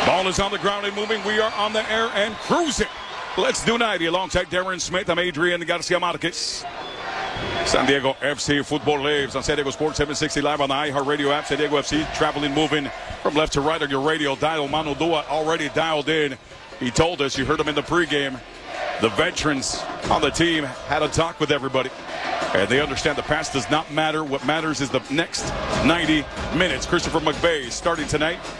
Ball is on the ground and moving. We are on the air and cruising. Let's do 90 alongside Darren Smith. I'm Adrian Garcia Marquez. San Diego FC football lives on San Diego Sports 760 live on the iHeartRadio app. San Diego FC traveling, moving from left to right on your radio dial. Manu Dua already dialed in. He told us, you heard him in the pregame, the veterans on the team had a talk with everybody. And they understand the past does not matter. What matters is the next 90 minutes. Christopher McVay starting tonight.